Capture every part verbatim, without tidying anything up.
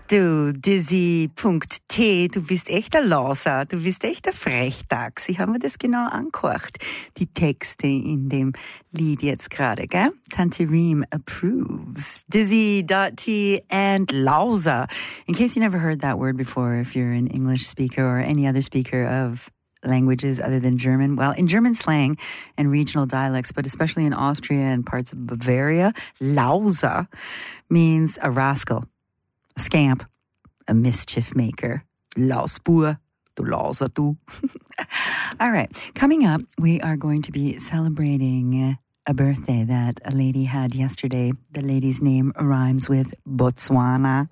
Du, Dizzy.t, du bist echt ein Loser, du bist echt ein Frechdachs. Ich habe mir das genau angehört, die Texte in dem Lied jetzt gerade, gell? Tante Reem approves. Dizzy.t and Lauser. In case you never heard that word before, if you're an English speaker or any other speaker of languages other than German, well, in German slang and regional dialects, but especially in Austria and parts of Bavaria, Lauser means a rascal. A scamp, a mischief maker, Lausbur, du Lauser, du. All right, coming up, we are going to be celebrating a birthday that a lady had yesterday. The lady's name rhymes with Botswana.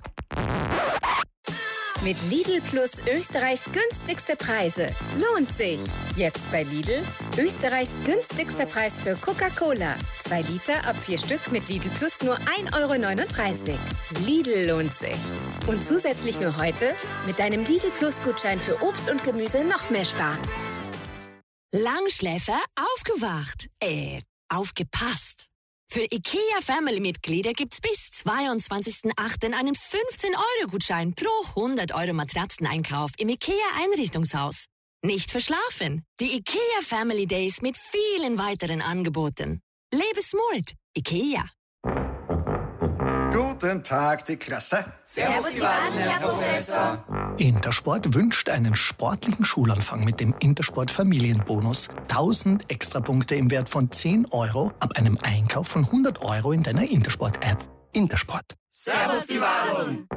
Mit Lidl Plus Österreichs günstigste Preise. Lohnt sich. Jetzt bei Lidl Österreichs günstigster Preis für Coca-Cola. Zwei Liter ab vier Stück mit Lidl Plus nur ein Euro neununddreißig. Lidl lohnt sich. Und zusätzlich nur heute mit deinem Lidl Plus Gutschein für Obst und Gemüse noch mehr sparen. Langschläfer aufgewacht. Äh, aufgepasst. Für IKEA-Family-Mitglieder gibt's bis zweiundzwanzigsten achten einen fünfzehn-Euro-Gutschein pro hundert Euro Matratzeneinkauf im IKEA-Einrichtungshaus. Nicht verschlafen. Die IKEA Family Days mit vielen weiteren Angeboten. Lebe smart. IKEA. Guten Tag, die Klasse. Servus, die Wahlen, Herr Professor. Intersport wünscht einen sportlichen Schulanfang mit dem Intersport Familienbonus. tausend Extrapunkte im Wert von zehn Euro ab einem Einkauf von hundert Euro in deiner Intersport-App. Intersport. Servus, die Wahlen.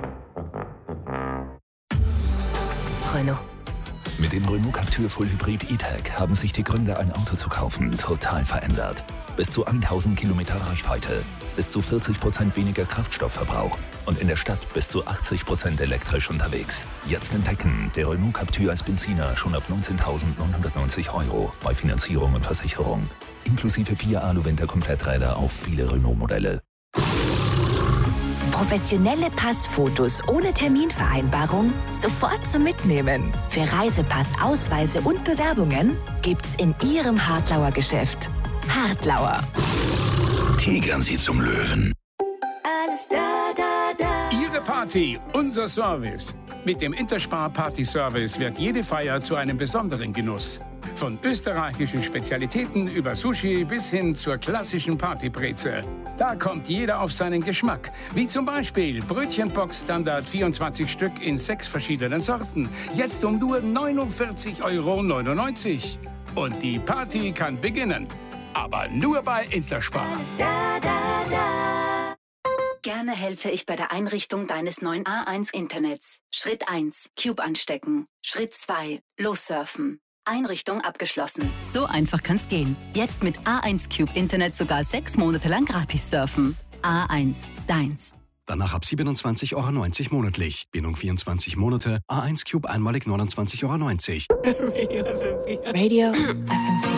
Renault. Mit dem Renault Captur Full Hybrid E-Tech haben sich die Gründe, ein Auto zu kaufen, total verändert. Bis zu tausend Kilometer Reichweite, bis zu vierzig Prozent weniger Kraftstoffverbrauch und in der Stadt bis zu achtzig Prozent elektrisch unterwegs. Jetzt entdecken, der Renault Captur als Benziner schon ab neunzehntausendneunhundertneunzig Euro bei Finanzierung und Versicherung. Inklusive vier Alu-Winter-Kompletträder auf viele Renault-Modelle. Professionelle Passfotos ohne Terminvereinbarung sofort zum Mitnehmen. Für Reisepass, Ausweise und Bewerbungen gibt's in Ihrem Hartlauer Geschäft. Hartlauer. Tigern Sie zum Löwen. Alles da, da, da. Ihre Party, unser Service. Mit dem Interspar Party Service wird jede Feier zu einem besonderen Genuss. Von österreichischen Spezialitäten über Sushi bis hin zur klassischen Partybreze. Da kommt jeder auf seinen Geschmack. Wie zum Beispiel Brötchenbox Standard vierundzwanzig Stück in sechs verschiedenen Sorten. Jetzt um nur neunundvierzig Euro neunundneunzig. Und die Party kann beginnen. Aber nur bei Interspar. Da, da, da. Gerne helfe ich bei der Einrichtung deines neuen A eins Internets. Schritt eins. Cube anstecken. Schritt zwei. Lossurfen. Einrichtung abgeschlossen. So einfach kann's gehen. Jetzt mit A eins Cube Internet sogar sechs Monate lang gratis surfen. A eins, deins. Danach ab siebenundzwanzig Euro neunzig monatlich. Bindung vierundzwanzig Monate. A eins Cube einmalig neunundzwanzig Euro neunzig. Radio F M vier. Radio F M vier.